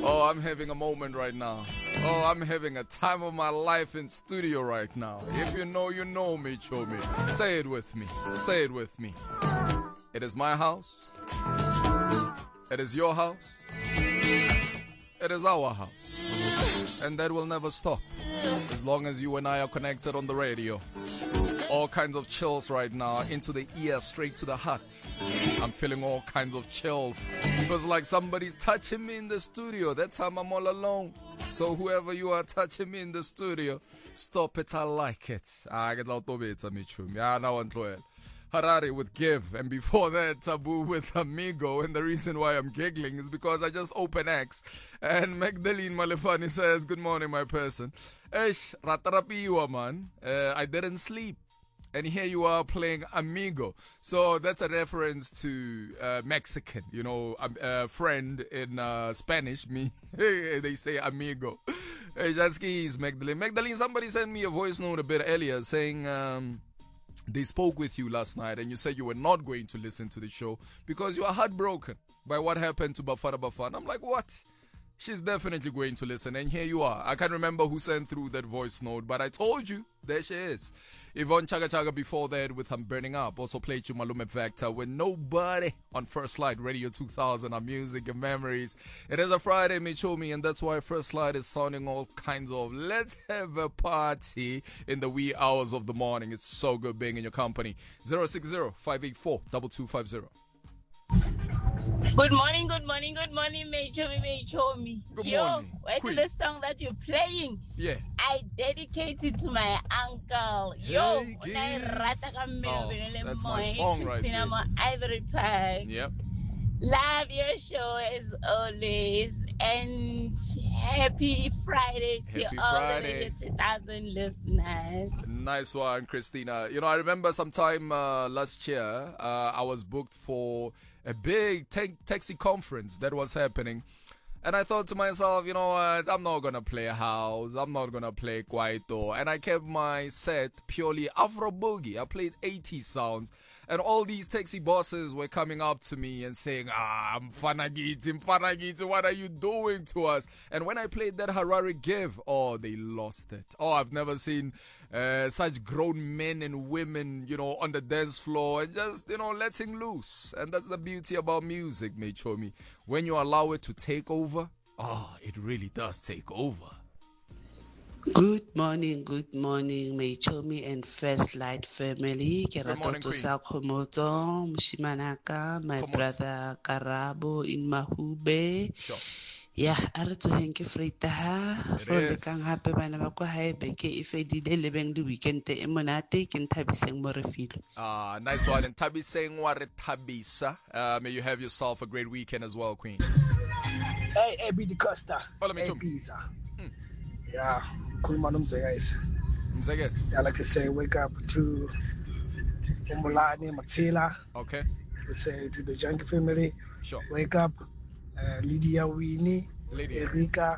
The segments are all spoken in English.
Oh, I'm having a moment right now. Oh, I'm having a time of my life in studio right now. If you know, you know me, Chomi. Say it with me. Say it with me. It is my house. It is your house. It is our house. And that will never stop. As long as you and I are connected on the radio. All kinds of chills right now. Into the ear, straight to the heart. I'm feeling all kinds of chills. It feels like somebody's touching me in the studio. That time I'm all alone. So whoever you are touching me in the studio, stop it, I like it. Harare with Give, and before that Taboo with Amigo. And the reason why I'm giggling is because I just open X and Magdalene Malefani says, good morning my person. Esh, ratarapiwa man, I didn't sleep. And here you are playing Amigo. So that's a reference to Mexican, you know, friend in Spanish. Me, they say amigo. Jaski is Magdalene. Magdalene, somebody sent me a voice note a bit earlier saying they spoke with you last night and you said you were not going to listen to the show because you are heartbroken by what happened to Bafana Bafana. I'm like, what? She's definitely going to listen, and here you are. I can't remember who sent through that voice note, but I told you, there she is. Yvonne Chaga Chaga before that with I'm Burning Up. Also played you Malume Vector with Nobody on First Light Radio 2000, our music and memories. It is a Friday, Michomi, and that's why First Light is sounding all kinds of let's have a party in the wee hours of the morning. It's so good being in your company. 060-584-2250. Good morning, Major me. Good Yo, morning. wait till the song that you're playing. Yeah. I dedicate it to my uncle. Yo, Hey, that's that's my song right there. Ivory Park. Yep. Love your show as always. And happy Friday to Happy all Friday. the 2000 listeners. Nice one, Christina. You know, I remember sometime last year, I was booked for a big taxi conference that was happening. And I thought to myself, you know what, I'm not going to play house. I'm not going to play kwaito. And I kept my set purely Afro Boogie. I played 80 sounds. And all these taxi bosses were coming up to me and saying, Mfanagiti, what are you doing to us? And when I played that Harare Give, oh, they lost it. Oh, I've never seen such grown men and women, you know, on the dance floor and just, you know, letting loose. And that's the beauty about music, Mechomi. When you allow it to take over, oh, it really does take over. Good morning, Mechomi and First Light family. Good morning, Queen. Komoto, Mushimanaka, my brother Karabo in Mahube. Sure. Yeah, a re tsoheng ke freita ha ro lekang hape bana ba kwa hae beke e fedile le beng di weekend e monate ke Nthabiseng mo Refilo. Nice one. And Nthabiseng wa re thabisa. May you have yourself a great weekend as well, Queen. Hey, Abby Costa. Hola, Michum. Pizza. Yeah, cool man, guys. Mzeges. I like to say, wake up to Umulani Matsila. Okay. To say to the Junkie family, Sure. wake up. Lydia Winnie, Erika,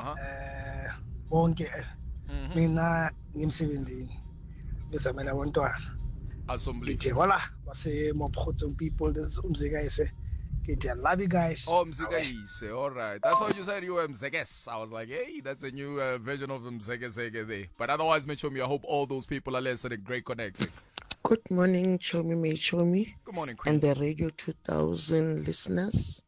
bonke mina ngimsebenzi ngizamela abantwana Assembly. ngithi wala base mophotsong people, this is Umzekayise. I love you guys. Oh, Mzekayise, all right. I thought you said you were Mzeges. I was like, hey, that's a new version of Mzegesege there. But otherwise, Mechomi, I hope all those people are listening. Great connecting. Good morning, Chomi. Good morning, Queen. And the Radio 2000 listeners.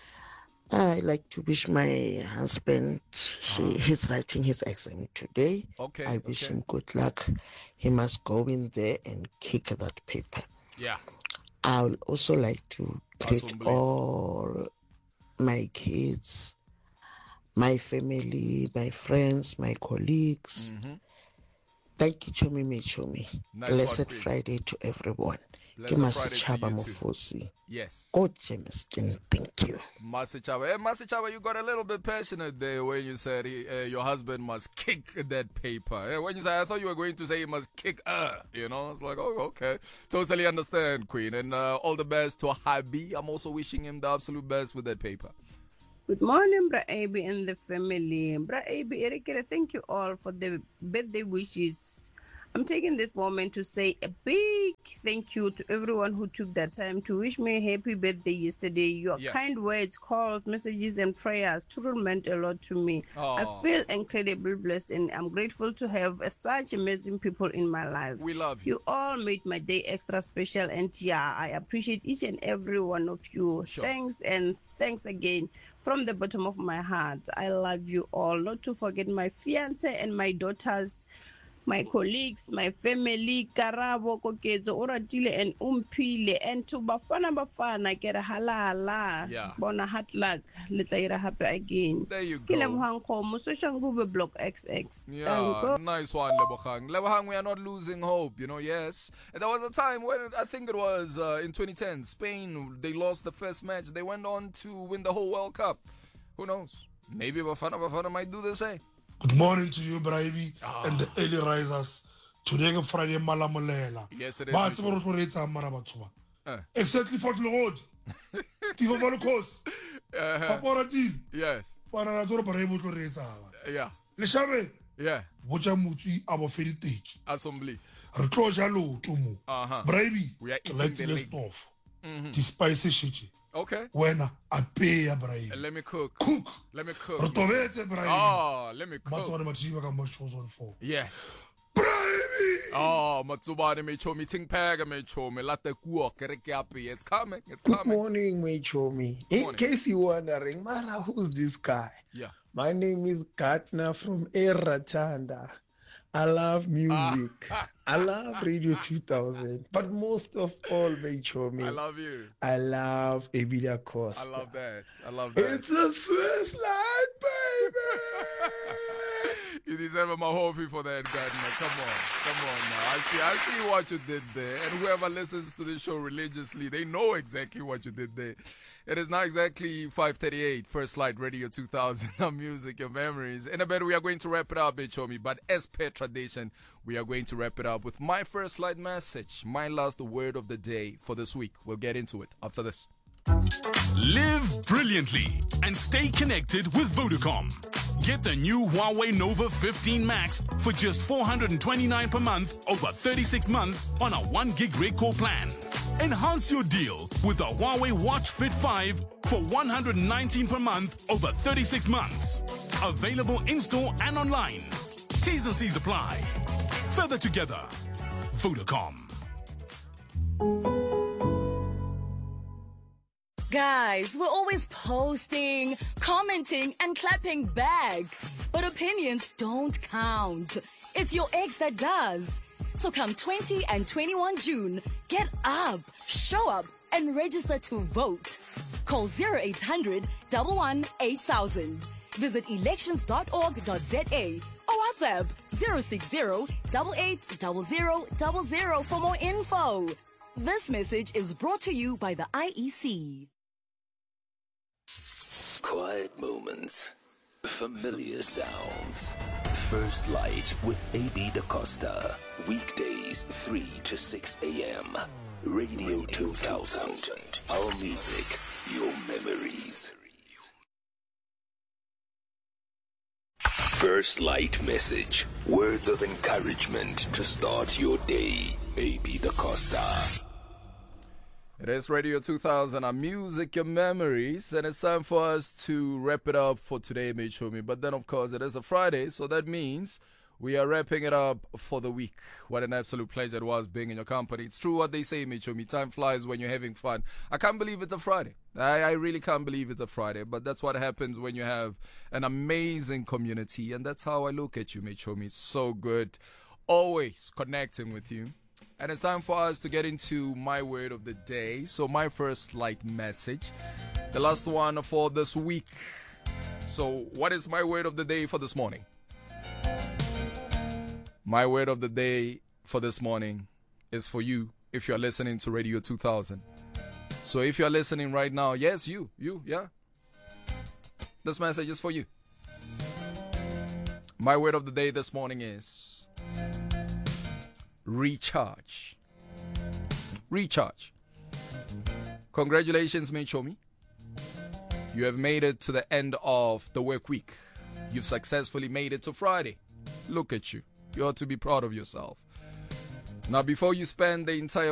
I like to wish my husband, he's writing his exam today. Okay. I wish him good luck. He must go in there and kick that paper. Yeah. I would also like to greet Assembly. all my kids, my family, my friends, my colleagues. Mm-hmm. Thank you, Chomi. Nice Blessed one, Queen. Friday to everyone. Blessed Friday to you too. Yes. God, Jameson, thank you. Masichaba. Hey, Masichaba, you got a little bit passionate there when you said your husband must kick that paper. When you said, I thought you were going to say he must kick her. You know, it's like, oh, okay. Totally understand, Queen. And all the best to Habi. I'm also wishing him the absolute best with that paper. Good morning, Bra Abi and the family. Bra Abi, Eric, thank you all for the birthday wishes. I'm taking this moment to say a big thank you to everyone who took that time to wish me a happy birthday yesterday. Your kind words, calls, messages, and prayers truly meant a lot to me. I feel incredibly blessed, and I'm grateful to have such amazing people in my life. We love you. You all made my day extra special, and I appreciate each and every one of you. Sure. Thanks, and thanks again from the bottom of my heart. I love you all. Not to forget my fiance and my daughters, my colleagues, my family, Karabo, Kokezo, Oratile, and Umpile, and to Bafana, get a halala. Bona hard luck. Let's say happy again. There you go. Kilam Hanko, Musoshanguba Block XX. Yeah, nice one, Lebohang. Lebohang, we are not losing hope, yes. And there was a time when, I think it was in 2010, Spain, they lost the first match. They went on to win the whole World Cup. Who knows? Maybe Bafana might do the same. Good morning to you, Braibi, and the early risers. Today is Friday, Malamulela. Yes, it is. Exactly for the Lord. Steve Malukos. Paporati. Yes. Panador Braibu to Reza. Yeah. Leshabe. Yeah. Bocha Muti, our Feritage. Assembly. Reclojalo to mu. Braibi. We are eating the list off. The spicy shit. Okay. When I pay a brave. Let me cook. Let me cook. Let me cook. That's what I'm chosen for. Yes. Brave. Matsubani me chomi ting pega me chomi latte kuo kerekiapi. It's coming. Good morning, me chomi. In case you're wondering, Mara, who's this guy? Yeah. My name is Gatna from Eratanda. I love music. I love Radio 2000. But most of all, me, I love you. I love Ebida Costa. I love that. It's a first line, baby. You deserve my whole fee for that, Gardner. Come on now. I see what you did there. And whoever listens to this show religiously, they know exactly what you did there. It is now exactly 5:38. First Light Radio 2000. Our music, your memories. In a bit, we are going to wrap it up, Chomi. But as per tradition, we are going to wrap it up with my first light message, my last word of the day for this week. We'll get into it after this. Live brilliantly and stay connected with Vodacom. Get the new Huawei Nova 15 Max for just $429 per month over 36 months on a 1 gig rate core plan. Enhance your deal with the Huawei Watch Fit 5 for $119 per month over 36 months. Available in-store and online. T's and C's apply. Further together. Vodacom. Guys, we're always posting, commenting, and clapping back. But opinions don't count. It's your ex that does. So come 20 and 21 June, get up, show up, and register to vote. Call 0800 11 8000. Visit elections.org.za or WhatsApp 060 8800 00 for more info. This message is brought to you by the IEC. Quiet moments, familiar sounds. First Light with AB Da Costa. Weekdays 3 to 6 a.m. Radio 2000. Our music, your memories. First Light message. Words of encouragement to start your day. AB Da Costa. It is Radio 2000, our music, your memories, and it's time for us to wrap it up for today, Michomi. But then, of course, it is a Friday, so that means we are wrapping it up for the week. What an absolute pleasure it was being in your company. It's true what they say, Michomi. Time flies when you're having fun. I can't believe it's a Friday. I really can't believe it's a Friday, but that's what happens when you have an amazing community, and that's how I look at you, Michomi. It's so good always connecting with you. And it's time for us to get into my word of the day. So my first light message, the last one for this week. So what is my word of the day for this morning? My word of the day for this morning is for you if you're listening to Radio 2000. So if you're listening right now, yes, you, yeah. This message is for you. My word of the day this morning is recharge. Recharge. Congratulations, Michomi. You have made it to the end of the work week. You've successfully made it to Friday. Look at you. You ought to be proud of yourself. Now, before you spend the entire